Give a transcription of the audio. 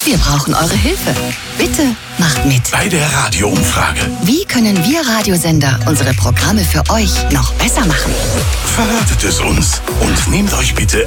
Wir brauchen eure Hilfe. Bitte macht mit. Bei der Radioumfrage. Wie können wir Radiosender unsere Programme für euch noch besser machen? Verratet es uns und nehmt euch bitte